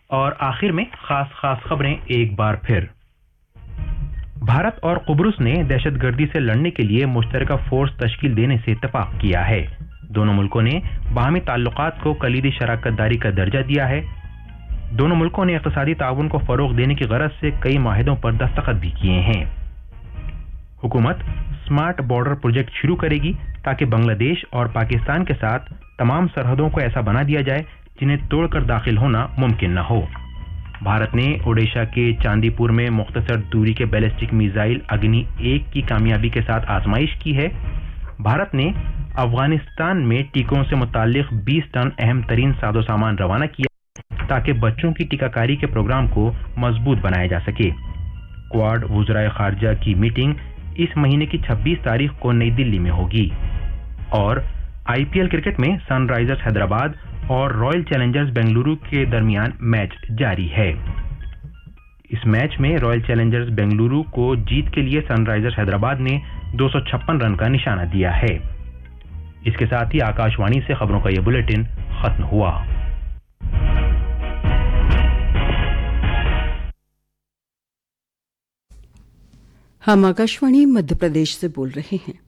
और आखिर में खास खबरें एक बार फिर। भारत और कुब्रुस ने दहशतगर्दी से लड़ने के लिए मुश्तरका फोर्स तश्कील देने से इत्तफाक किया है। दोनों मुल्कों ने बाहमी ताल्लुकात को कलीदी शराकतदारी का दर्जा दिया है। दोनों मुल्कों ने इक़्तिसादी ताउन को फरोग देने की गरज से कई माहिदों पर दस्तखत भी किए हैं। हुकूमत स्मार्ट बॉर्डर प्रोजेक्ट शुरू करेगी ताकि बांग्लादेश और पाकिस्तान के साथ तमाम सरहदों को ऐसा बना दिया जाए जिन्हें तोड़कर दाखिल होना मुमकिन न हो। भारत ने ओडिशा के चांदीपुर में मुख्तसर दूरी के बैलिस्टिक मिसाइल अग्नि 1 की कामयाबी के साथ आजमाइश की है। भारत ने अफगानिस्तान में टीकों से मुताल्लिक 20 टन अहम तरीन साजो सामान रवाना किया ताकि बच्चों की टीकाकारी के प्रोग्राम को मजबूत बनाया जा सके। क्वाड वज़राए खारजा की मीटिंग इस महीने की 26 तारीख को नई दिल्ली में होगी। और आईपीएल क्रिकेट में सनराइजर्स हैदराबाद और रॉयल चैलेंजर्स बेंगलुरु के दरमियान मैच जारी है। इस मैच में रॉयल चैलेंजर्स बेंगलुरु को जीत के लिए सनराइजर्स हैदराबाद ने 256 रन का निशाना दिया है। इसके साथ ही आकाशवाणी से खबरों का यह बुलेटिन खत्म हुआ। हम आकाशवाणी मध्य प्रदेश से बोल रहे हैं।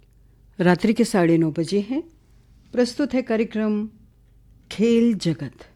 रात्रि के 9:30 बजे हैं। प्रस्तुत है कार्यक्रम खेल जगत।